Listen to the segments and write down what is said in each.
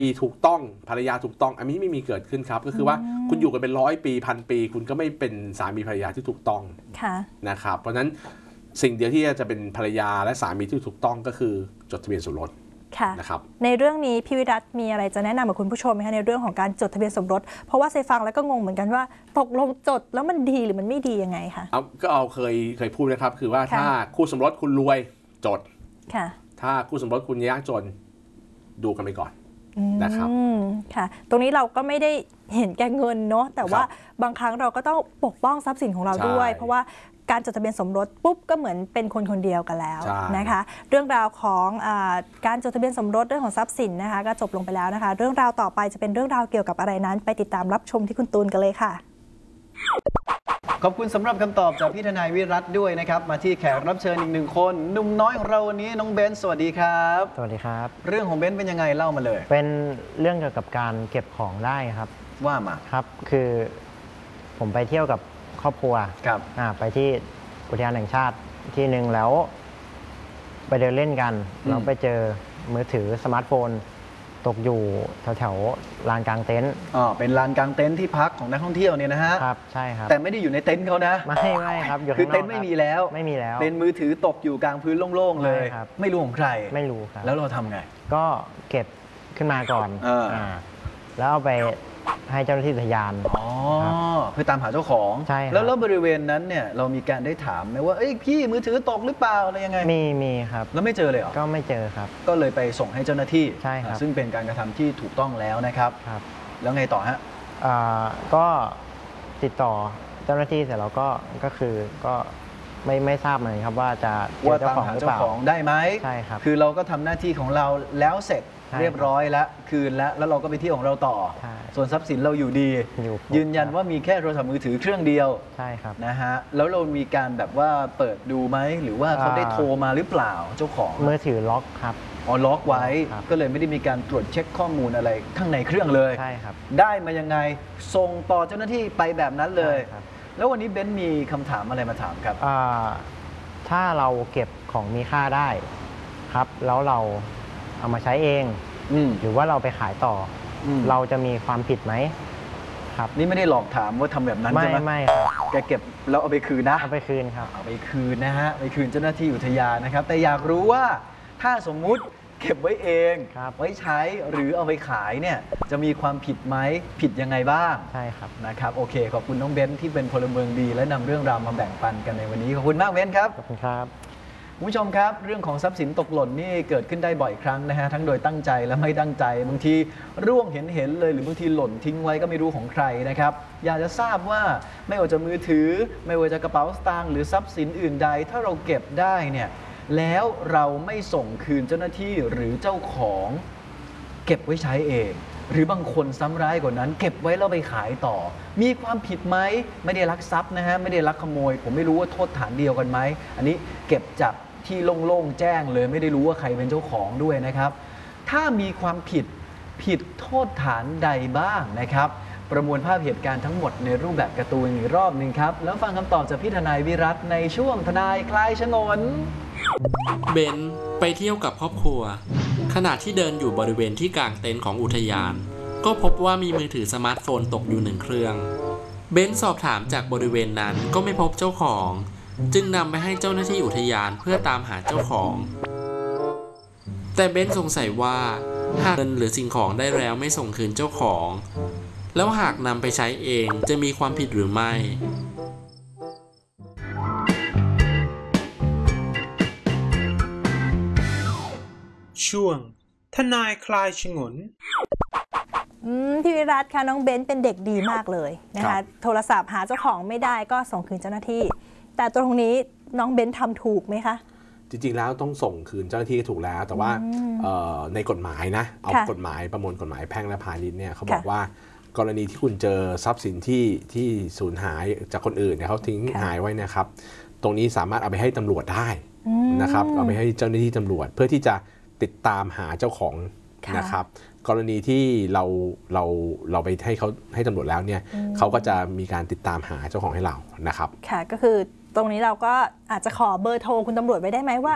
ถูกต้องภรรยาถูกต้องอันนี้ไม่มีเกิดขึ้นครับก็คือว่าคุณอยู่กันเป็น100 ปี1,000 ปีคุณก็ไม่เป็นสามีภรรยาที่ถูกต้องนะครับเพราะฉะนั้นสิ่งเดียวที่จะเป็นภรรยาและสามีที่ถูกต้องก็คือจดทะเบียนสมรสนะครับในเรื่องนี้พี่วิรัตมีอะไรจะแนะนำกับคุณผู้ชมไหมคะในเรื่องของการจดทะเบียนสมรสเพราะว่าเซฟังแล้วก็งงเหมือนกันว่าตกลงจดแล้วมันดีหรือมันไม่ดียังไงคะเคยพูดนะครับคือว่าถ้าคู่สมรสคุณรวยจดถ้าคู่สมรสคุณยากจนดูกันไปก่อนนะครับค่ะตรงนี้เราก็ไม่ได้เห็นแก่เงินเนาะแต่ว่าบางครั้งเราก็ต้องปกป้องทรัพย์สินของเราด้วยเพราะว่าการจดทะเบียนสมรสปุ๊บก็เหมือนเป็นคนคนเดียวกันแล้วนะคะเรื่องราวของการจดทะเบียนสมรสเรื่องของทรัพย์สินนะคะก็จบลงไปแล้วนะคะเรื่องราวต่อไปจะเป็นเรื่องราวเกี่ยวกับอะไรนั้นไปติดตามรับชมที่คุณตูนกันเลยค่ะขอบคุณสำหรับคำตอบจากพี่ทนายวิรัตด้วยนะครับมาที่แขกรับเชิญอีก1 คนหนุ่มน้อยของเราวันนี้น้องเบนซ์สวัสดีครับสวัสดีครับเรื่องของเบนซ์เป็นยังไงเล่ามาเลยเป็นเรื่องเกี่ยวกับการเก็บของได้ครับว่ามาครับคือผมไปเที่ยวกับครอบครัวครับไปที่อุทยานแห่งชาติที่หนึ่งแล้วไปเดินเล่นกันเราไปเจอมือถือสมาร์ทโฟนตกอยู่แถวลานกลางเต็นท์เป็นลานกลางเต็นท์ที่พักของนักท่องเที่ยวเนี่ยนะฮะครับใช่ครับแต่ไม่ได้อยู่ในเต็นท์เขานะไม่ครับคือเต็นท์ไม่มีแล้วเป็นมือถือตกอยู่กลางพื้นโล่งๆเลยไม่รู้ของใครไม่รู้ครับแล้วเราทำไงก็เก็บขึ้นมาก่อนแล้วเอาไปให้เจ้าหน้าที่อุทยานเพื่อตามหาเจ้าของใช่แล้วบริเวณนั้นเนี่ยเรามีการได้ถามไหมว่าพี่มือถือตกหรือเปล่าอะไรยังไงมีครับแล้วไม่เจอเลยเหรอก็ไม่เจอครับก็เลยไปส่งให้เจ้าหน้าที่ใช่ครับซึ่งเป็นการกระทำที่ถูกต้องแล้วนะครับแล้วไงต่อฮะก็ติดต่อเจ้าหน้าที่เสร็จแล้วก็คือก็ไม่ทราบเหมือนครับว่าจะเจอเจ้าของหรือเปล่าได้ไหมใช่ครับคือเราก็ทำหน้าที่ของเราแล้วเสร็จเรียบร้อยแล้วคืนแล้วเราก็ไปเที่ยวของเราต่อส่วนทรัพย์สินเราอยู่ดียืนยันว่ามีแค่โทรศัพท์มือถือเครื่องเดียวใช่ครับนะฮะแล้วเรามีการแบบว่าเปิดดูไหมหรือว่าเขาได้โทรมาหรือเปล่าเจ้าของมือถือล็อกครับล็อกไว้ก็เลยไม่ได้มีการตรวจเช็คข้อมูลอะไรข้างในเครื่องเลยใช่ครับได้มายังไงส่งต่อเจ้าหน้าที่ไปแบบนั้นเลยแล้ววันนี้เบนซ์มีคำถามอะไรมาถามครับถ้าเราเก็บของมีค่าได้ครับแล้วเราเอามาใช้เองหรือว่าเราไปขายต่อเราจะมีความผิดไหมครับนี่ไม่ได้หลอกถามว่าทำแบบนั้นใช่ไหมไม่ครับแกเก็บแล้วเอาไปคืนนะเอาไปคืนครับเอาไปคืนนะฮะไปคืนเจ้าหน้าที่อุทยานนะครับแต่อยากรู้ว่าถ้าสมมุติเก็บไว้เองไว้ใช้หรือเอาไปขายเนี่ยจะมีความผิดไหมผิดยังไงบ้างใช่ครับนะครับโอเคขอบคุณน้องเบนซ์ที่เป็นพลเมืองดีและนำเรื่องราวมาแบ่งปันกันในวันนี้ขอบคุณมากเบนซ์ครับขอบคุณครับคุณผู้ชมครับเรื่องของทรัพย์สินตกหล่นนี่เกิดขึ้นได้บ่อยครั้งนะฮะทั้งโดยตั้งใจและไม่ตั้งใจบางทีร่วงเห็นเลยหรือบางทีหล่นทิ้งไว้ก็ไม่รู้ของใครนะครับอยากจะทราบว่าไม่ว่าจะมือถือไม่ว่าจะกระเป๋าสตางค์หรือทรัพย์สินอื่นใดถ้าเราเก็บได้เนี่ยแล้วเราไม่ส่งคืนเจ้าหน้าที่หรือเจ้าของเก็บไว้ใช้เองหรือบางคนซ้ำร้ายกว่านั้นเก็บไว้แล้วไปขายต่อมีความผิดไหมไม่ได้ลักทรัพย์นะฮะไม่ได้ลักขโมยผมไม่รู้ว่าโทษฐานเดียวกันไหมอันนี้เก็บจับที่โล่งๆแจ้งเลยไม่ได้รู้ว่าใครเป็นเจ้าของด้วยนะครับถ้ามีความผิดโทษฐานใดบ้างนะครับประมวลภาพเหตุการณ์ทั้งหมดในรูปแบบการ์ตูนอีกรอบหนึ่งครับแล้วฟังคำตอบจากพี่ทนายวิรัตในช่วงทนายคลายฉงนเบนไปเที่ยวกับครอบครัวขณะที่เดินอยู่บริเวณที่กลางเต็นท์ของอุทยานก็พบว่ามีมือถือสมาร์ทโฟนตกอยู่1 เครื่องเบนสอบถามจากบริเวณนั้นก็ไม่พบเจ้าของจึงนำไปให้เจ้าหน้าที่อุทยานเพื่อตามหาเจ้าของแต่เบนสงสัยว่าหากเงินหรือสิ่งของได้แล้วไม่ส่งคืนเจ้าของแล้วหากนำไปใช้เองจะมีความผิดหรือไม่ช่วงทนายคลายฉงนพี่วิรัตค่ะน้องเบนเป็นเด็กดีมากเลยนะคะโทรศัพท์หาเจ้าของไม่ได้ก็ส่งคืนเจ้าหน้าที่แต่ตรงนี้น้องเบนทำถูกไหมคะจริงๆแล้วต้องส่งคืนเจ้าหน้าที่ถูกแล้วแต่ว่าในกฎหมายนะเอากฎหมายประมวลกฎหมายแพ่งและพาณิชย์เนี่ยเขาบอกว่ากรณีที่คุณเจอทรัพย์สินที่สูญหายจากคนอื่นเนี่ยเขาทิ้งหายไว้นะครับตรงนี้สามารถเอาไปให้ตำรวจได้นะครับเอาไปให้เจ้าหน้าที่ตำรวจเพื่อที่จะติดตามหาเจ้าของนะครับกรณีที่เราไปให้ตำรวจแล้วเนี่ยเขาก็จะมีการติดตามหาเจ้าของให้เรานะครับค่ะก็คือตรงนี้เราก็อาจจะขอเบอร์โทรคุณตำรวจไว้ได้ไหมว่า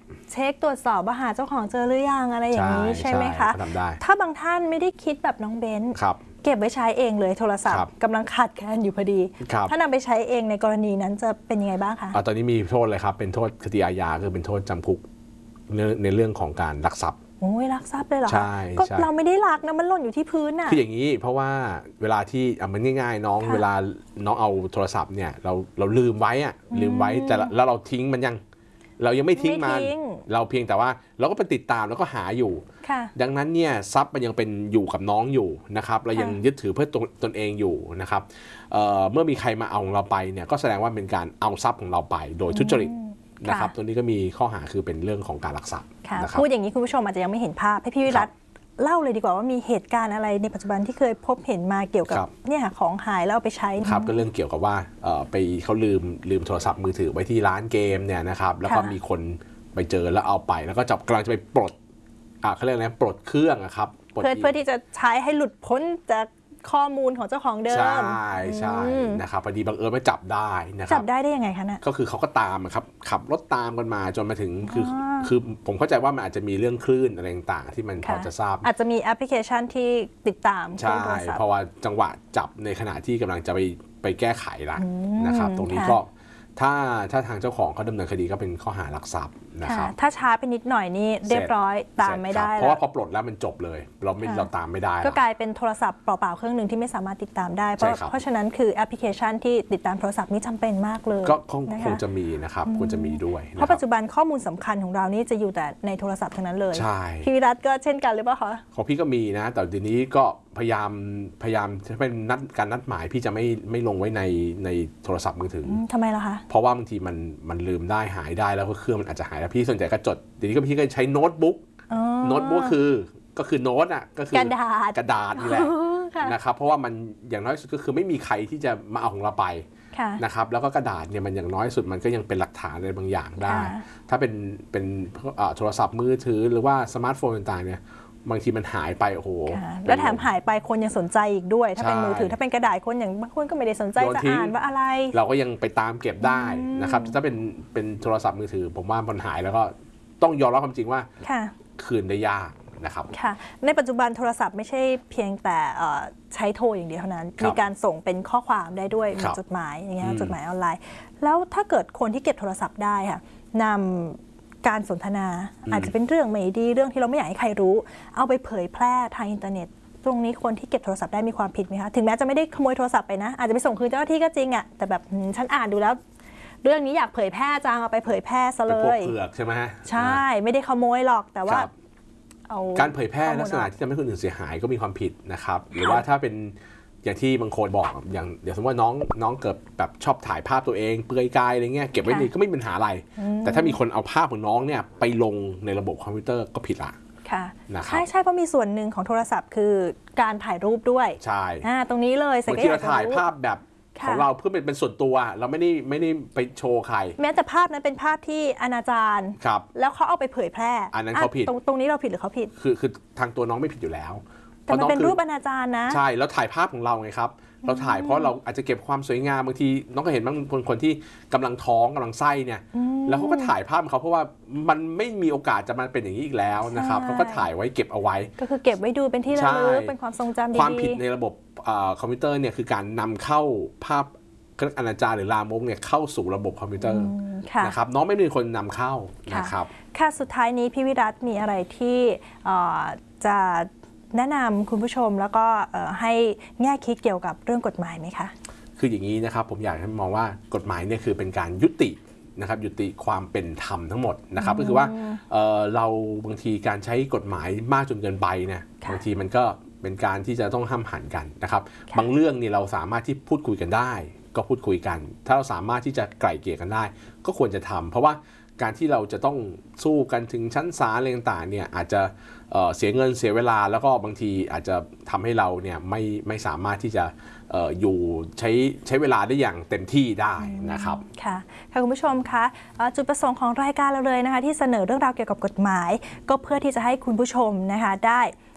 เช็คตรวจสอบว่าหาเจ้าของเจอหรือยังอะไรอย่างนี้ใช่ไหมคะถ้าบางท่านไม่ได้คิดแบบน้องเบนซ์เก็บไว้ใช้เองเลยโทรศัพท์กำลังขาดแคลนอยู่พอดีถ้านำไปใช้เองในกรณีนั้นจะเป็นยังไงบ้างคะตอนนี้มีโทษเลยครับเป็นโทษคดีอาญาคือเป็นโทษจำคุกในเรื่องของการลักทรัพย์โอ้ยลักทรัพย์เลยเหรอใช่ก็เราไม่ได้ลักนะมันหล่นอยู่ที่พื้นน่ะคืออย่างนี้เพราะว่าเวลาที่มันง่ายๆน้องเวลาน้องเอาโทรศัพท์เนี่ยเราลืมไว้แต่แล้วเราทิ้งมันเรายังไม่ทิ้งมันเราเพียงแต่ว่าเราก็ไปติดตามแล้วก็หาอยู่ดังนั้นเนี่ยทรัพย์มันยังเป็นอยู่กับน้องอยู่นะครับเรายังยึดถือเพื่อตนเองอยู่นะครับเมื่อมีใครมาเอาของเราไปเนี่ยก็แสดงว่าเป็นการเอาทรัพย์ของเราไปโดยทุจริตนะครับตัวนี้ก็มีข้อหาคือเป็นเรื่องของการลักทรัพย์พูดอย่างนี้คุณผู้ชมอาจจะยังไม่เห็นภาพให้พี่วิรัตเล่าเลยดีกว่าว่ามีเหตุการณ์อะไรในปัจจุบันที่เคยพบเห็นมาเกี่ยวกับเนี่ยของหายแล้วเอาไปใช้ครับก็เรื่องเกี่ยวกับว่าไปเขาลืมโทรศัพท์มือถือไว้ที่ร้านเกมเนี่ยนะครับแล้วก็มีคนไปเจอแล้วเอาไปแล้วก็กำลังจะไปปลดเขาเรียกอะไรปลดเครื่องครับเพื่อที่จะใช้ให้หลุดพ้นจากข้อมูลของเจ้าของเดิมใช่นะครับพอดีบังเอิญมาจับได้นะครับจับได้ยังไงคะเนี่ยก็คือเขาก็ตามครับขับรถตามกันมาจนมาถึงคือผมเข้าใจว่ามันอาจจะมีเรื่องคลื่นอะไรต่างๆที่มันพอจะทราบอาจจะมีแอปพลิเคชันที่ติดตามใช่เพราะว่าจังหวะจับในขณะที่กำลังจะไปแก้ไขละนะครับตรงนี้ก็ถ้าทางเจ้าของเขาดำเนินคดีก็เป็นข้อหาลักทรัพย์นะครับถ้าช้าไปนิดหน่อยนี่เรียบร้อยตามไม่ได้เพราะว่าพอปลดแล้วมันจบเลยเราตามไม่ได้ก็กลายเป็นโทรศัพท์เปล่าๆเครื่องหนึ่งที่ไม่สามารถติดตามได้เพราะฉะนั้นคือแอปพลิเคชันที่ติดตามโทรศัพท์นี่จำเป็นมากเลยก็คงจะมีนะครับควรจะมีด้วยเพราะปัจจุบันข้อมูลสำคัญของเรานี่จะอยู่แต่ในโทรศัพท์ทั้งนั้นเลยใช่พี่วิรัตก็เช่นกันหรือเปล่าคะของพี่ก็มีนะแต่ทีนี้ก็พยายามถ้าเป็นการนัดหมายพี่จะไม่ลงไว้ในโทรศัพท์มือถือทำไมล่ะคะเพราะว่าบางทีมันลืมได้หายได้แล้วก็เครื่องมันอาจจะหายแล้วพี่ส่วนใหญ่ก็จดเดี๋ยวนี้ก็พี่ก็ใช้โน้ตบุ๊กก็คือโน้ตอ่ะก็คือกระดาษนี่แหละนะครับเพราะว่ามันอย่างน้อยสุดก็คือไม่มีใครที่จะมาเอาของเราไปนะครับแล้วก็กระดาษเนี่ยมันอย่างน้อยสุดมันก็ยังเป็นหลักฐานอะไรบางอย่างได้ถ้าเป็นโทรศัพท์มือถือหรือว่าสมาร์ทโฟนต่างๆเนี่ยบางทีมันหายไปโอ้โหแล้วแถมหายไปคนยังสนใจอีกด้วยถ้าเป็นมือถือถ้าเป็นกระดาษคนอย่างบางคนก็ไม่ได้สนใจจะอ่านว่าอะไรเราก็ยังไปตามเก็บได้นะครับถ้าเป็นโทรศัพท์มือถือผมว่ามันหายแล้วก็ต้องยอมรับความจริงว่าคืนได้ยากนะครับค่ะในปัจจุบันโทรศัพท์ไม่ใช่เพียงแต่ใช้โทรอย่างเดียวเท่านั้นมีการส่งเป็นข้อความได้ด้วยมีจดหมายอย่างเงี้ยจดหมายออนไลน์แล้วถ้าเกิดคนที่เก็บโทรศัพท์ได้ค่ะนำการสนทนาอาจจะเป็นเรื่องไม่ดีเรื่องที่เราไม่อยากให้ใครรู้เอาไปเผยแพร่ทางอินเทอร์เน็ตตรงนี้คนที่เก็บโทรศัพท์ได้มีความผิดไหมคะถึงแม้จะไม่ได้ขโมยโทรศัพท์ไปนะอาจจะไปส่งคืนเจ้าหน้าที่ก็จริงอ่ะแต่แบบฉันอ่านดูแล้วเรื่องนี้อยากเผยแพร่จังเอาไปเผยแพร่ซะเลยเป็นพวกเผือกใช่ไหมใช่ไม่ได้ขโมยหรอกแต่ว่าการเผยแพร่ลักษณะที่ทำให้คนอื่นเสียหายก็มีความผิดนะครับหรือว่าถ้าเป็นอย่างที่บางคนบอกอย่างสมมติว่าน้องเกิดแบบชอบถ่ายภาพตัวเองเปลือยกายอะไรเงี้ยเก็บไว้นี่ก็ไม่มีปัญหาอะไรแต่ถ้ามีคนเอาภาพของน้องเนี่ยไปลงในระบบคอมพิวเตอร์ก็ผิดละค่ะใช่เพราะมีส่วนหนึ่งของโทรศัพท์คือการถ่ายรูปด้วยใช่ตรงนี้เลยบางทีเราถ่ายภาพแบบของเราเพื่อเป็นส่วนตัวเราไม่ได้ไปโชว์ใครแม้แต่ภาพนั้นเป็นภาพที่อนาจารแล้วเขาเอาไปเผยแพร่อันนั้นเขาผิดตรงนี้เราผิดหรือเขาผิดคือทางตัวน้องไม่ผิดอยู่แล้วแต่มันเป็นรูปอนาจารนะใช่แล้วถ่ายภาพของเราไงครับเราถ่ายเพราะเราอาจจะเก็บความสวยงามบางทีน้องก็เห็นบางคนที่กำลังท้องกำลังไส้เนี่ยแล้วเขาก็ถ่ายภาพเขาเพราะว่ามันไม่มีโอกาสจะมาเป็นอย่างนี้อีกแล้วนะครับเขาก็ถ่ายไว้เก็บเอาไว้ก็คือเก็บไว้ดูเป็นที่ระลึกเป็นความทรงจำดีความผิดในระบบคอมพิวเตอร์เนี่ยคือการนำเข้าภาพอนาจารหรือลามกเนี่ยเข้าสู่ระบบคอมพิวเตอร์นะครับน้องไม่เป็นคนนำเข้านะครับค่ะสุดท้ายนี้พี่วิรัตมีอะไรที่จะแนะนำคุณผู้ชมแล้วก็ให้แง่คิดเกี่ยวกับเรื่องกฎหมายไหมคะคืออย่างนี้นะครับผมอยากให้มองว่ากฎหมายเนี่ยคือเป็นการยุตินะครับยุติความเป็นธรรมทั้งหมดนะครับก็คือว่าเราบางทีการใช้กฎหมายมากจนเกินไปเนี่ยบางทีมันก็เป็นการที่จะต้องห้ามหันกันนะครับบางเรื่องนี่เราสามารถที่พูดคุยกันได้ก็พูดคุยกันถ้าเราสามารถที่จะไกล่เกลี่ยกันได้ก็ควรจะทำเพราะว่าการที่เราจะต้องสู้กันถึงชั้นศาลอะไรต่างๆเนี่ยอาจจะเสียเงินเสียเวลาแล้วก็บางทีอาจจะทำให้เราเนี่ยไม่สามารถที่จะอยู่ใช้เวลาได้อย่างเต็มที่ได้นะครับค่ะคุณผู้ชมคะจุดประสงค์ของรายการเราเลยนะคะที่เสนอเรื่องราวเกี่ยวกับกฎหมายก็เพื่อที่จะให้คุณผู้ชมนะคะได้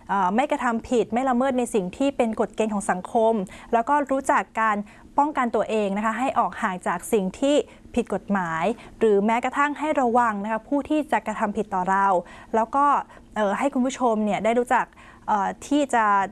ไม่กระทำผิดไม่ละเมิดในสิ่งที่เป็นกฎเกณฑ์ของสังคมแล้วก็รู้จักการป้องกันตัวเองนะคะให้ออกห่างจากสิ่งที่ผิดกฎหมายหรือแม้กระทั่งให้ระวังนะคะผู้ที่จะกระทำผิดต่อเราแล้วก็ให้คุณผู้ชมเนี่ยได้รู้จักที่จะ